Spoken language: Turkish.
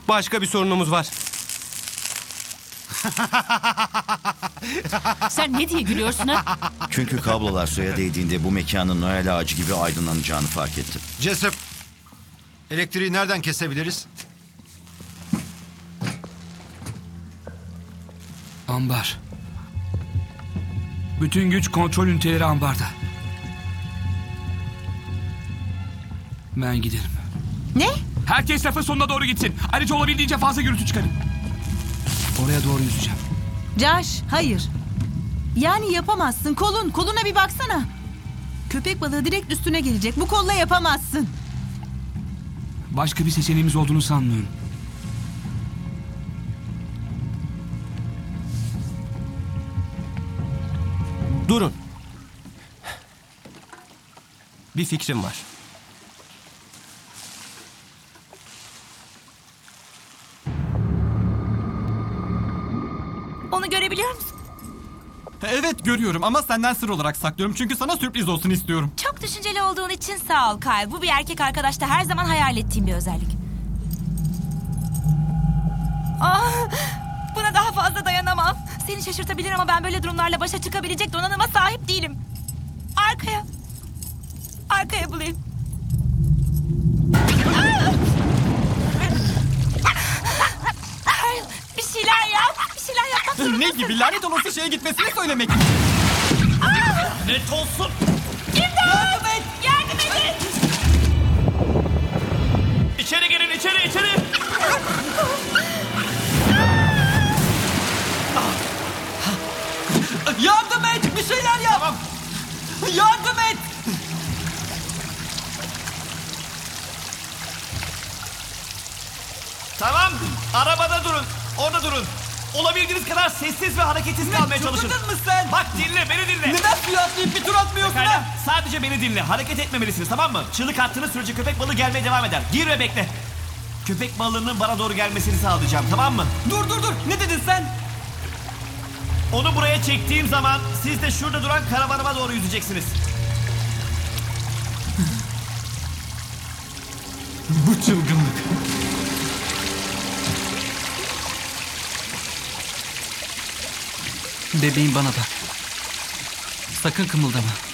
Başka bir sorunumuz var. Sen ne diye gülüyorsun ha? Çünkü kablolar suya değdiğinde bu mekanın Noel ağacı gibi aydınlanacağını fark ettim. Jessup, elektriği nereden kesebiliriz? Ambar. Bütün güç kontrol üniteleri ambarda. Ben giderim. Ne? Herkes lafın sonuna doğru gitsin. Ayrıca olabildiğince fazla gürültü çıkarın. Oraya doğru yüzeceğim. Josh, hayır. Yani yapamazsın. Koluna bir baksana. Köpek balığı direkt üstüne gelecek. Bu kolla yapamazsın. Başka bir seçeneğimiz olduğunu sanmıyorum. Durun. Bir fikrim var. Onu görebiliyor musun? Evet görüyorum ama senden sır olarak saklıyorum çünkü sana sürpriz olsun istiyorum. Çok düşünceli olduğun için sağ ol Kyle. Bu bir erkek arkadaşta her zaman hayal ettiğim bir özellik. Buna daha fazla dayanamam. Seni şaşırtabilir ama ben böyle durumlarla başa çıkabilecek donanıma sahip değilim. Arkaya bulayım. Kyle, bir şeyler yap. Bir şeyler yapmak zorundasın. Ne gibi lanet olası şeye gitmesini söylemek. Net olsun. İmdat! Yardım edin! İçeri girin, içeri. Yardım et, bir şeyler yap. Tamam. Yardım et. Tamam, arabada durun. Orada durun. Olabildiğiniz kadar sessiz ve hareketsiz kalmaya çalışın. Çıldırdın mı sen? Bak dinle, beni dinle. Neden suya atlayıp bir tur atmıyorsun Pekala, ha? sadece beni dinle. Hareket etmemelisiniz, tamam mı? Çığlık attığınız sürece köpek balığı gelmeye devam eder. Gir ve bekle. Köpek balığının bana doğru gelmesini sağlayacağım, tamam mı? Dur. Ne dedin sen? Onu buraya çektiğim zaman siz de şurada duran karavanıma doğru yüzeceksiniz. Bu çılgınlık. Bebeğim bana bak. Sakın kımıldama.